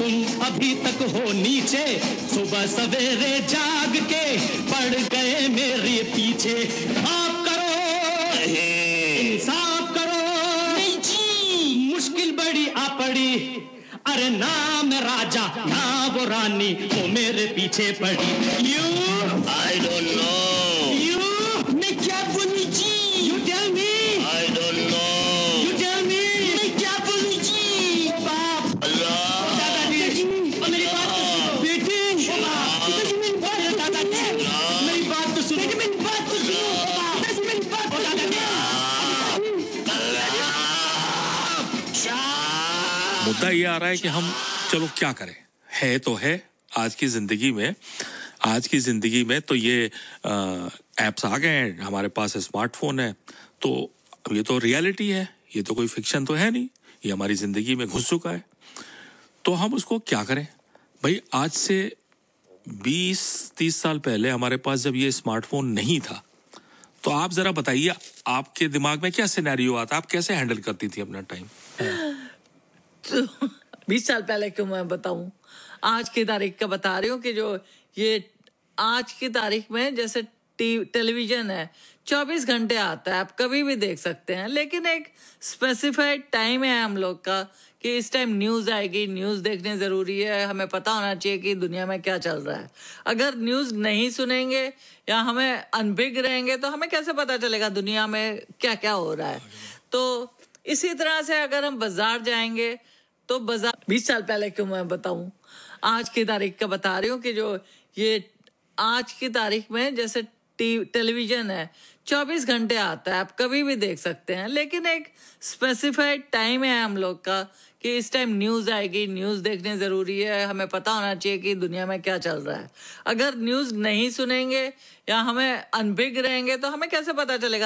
तुम अभी तक हो नीचे, सुबह सवेरे जाग के पड़ गए मेरे पीछे। आप करो, इंसाफ करो, नहीं जी मुश्किल बड़ी आ पड़ी। अरे ना मैं राजा ना वो रानी, वो मेरे पीछे पड़ी। You I don't know. You मैं क्या बोलूं जी? You tell me. I don't know. You tell me मैं क्या बोलूं जी? बाप Allah. दादाजी मेरी बात तो सुनो। बेटी पिताजी मेरी बात तो दादाजी मेरी बात तो सुनो। मेरी बात तो सुनो। पिताजी मेरी बात तो दादाजी। मुद्दा ये आ रहा है कि हम चलो क्या करें, है तो है आज की जिंदगी में तो ये एप्स आ गए हैं, हमारे पास स्मार्टफोन है, तो अब ये तो रियलिटी है, ये तो कोई फिक्शन तो है नहीं, ये हमारी जिंदगी में घुस चुका है। तो हम उसको क्या करें भाई? आज से 20-30 साल पहले हमारे पास जब ये स्मार्टफोन नहीं था, तो आप जरा बताइए आपके दिमाग में क्या सिनेरियो आता, आप कैसे हैंडल करती थी अपना टाइम? तो 20 साल पहले क्यों मैं बताऊं, आज की तारीख का बता रही हूँ कि जो ये आज की तारीख में जैसे टेलीविजन है 24 घंटे आता है, आप कभी भी देख सकते हैं, लेकिन एक स्पेसिफाइड टाइम है हम लोग का कि इस टाइम न्यूज़ आएगी, न्यूज़ देखने ज़रूरी है, हमें पता होना चाहिए कि दुनिया में क्या चल रहा है। अगर न्यूज़ नहीं सुनेंगे या हमें अनभिज्ञ रहेंगे तो हमें कैसे पता चलेगा दुनिया में क्या क्या हो रहा है। तो इसी तरह से अगर हम बाजार जाएंगे तो बाजार 20 साल पहले क्यों मैं बताऊं, आज की तारीख का बता रही हूँ कि जो ये आज की तारीख में जैसे टेलीविजन है 24 घंटे आता है, आप कभी भी देख सकते हैं, लेकिन एक स्पेसिफाइड टाइम है हम लोग का कि इस टाइम न्यूज़ आएगी, न्यूज़ देखने ज़रूरी है, हमें पता होना चाहिए कि दुनिया में क्या चल रहा है। अगर न्यूज़ नहीं सुनेंगे या हमें अनभिज्ञ रहेंगे तो हमें कैसे पता चलेगा